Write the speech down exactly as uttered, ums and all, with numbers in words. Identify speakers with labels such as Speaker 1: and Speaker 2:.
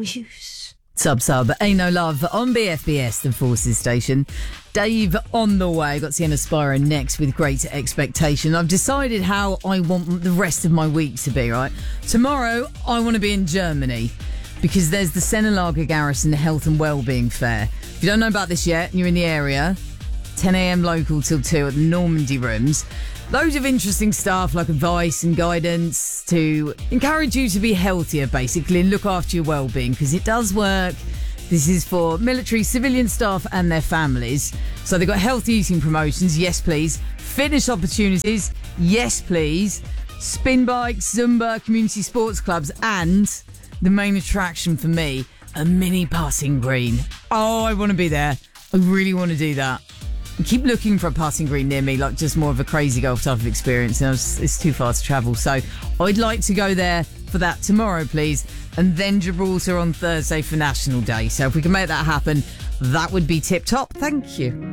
Speaker 1: use. Sub Sub, Ain't No Love on B F B S, the Forces station. Dave on the way. Got Sienna Spiro next with Great Expectation. I've decided how I want the rest of my week to be, right? Tomorrow, I want to be in Germany because there's the Senelager Garrison Health and Wellbeing Fair. If you don't know about this yet and you're in the area, ten a.m. local till two at the Normandy Rooms. Loads of interesting stuff like advice and guidance to encourage you to be healthier, basically, and look after your well-being, because it does work. This is for military, civilian staff and their families. So they've got healthy eating promotions, yes please. Fitness opportunities, yes please. Spin bikes, Zumba, community sports clubs, and the main attraction for me, a mini passing green. Oh, I want to be there. I really want to do that. I keep looking for a passing green near me, like just more of a crazy golf type of experience, and I was, it's too far to travel. So I'd like to go there for that tomorrow, please, and then Gibraltar on Thursday for National Day. So if we can make that happen, that would be tip top. Thank you.